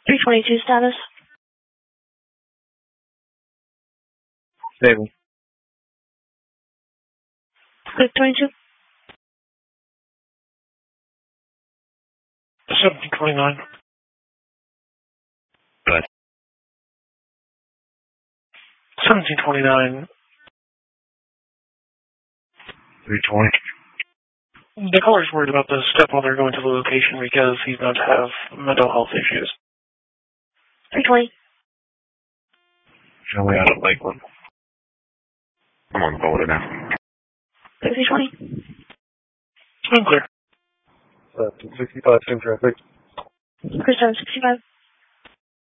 322 status. Stable. Click 22. 1729. Good. 1729. 320. The caller's worried about the stepmother going to the location because he's known to have mental health issues. 320. Showing out of Lakeland. I'm on Boulder now. 320. Unclear. 65, same traffic. Chris 765.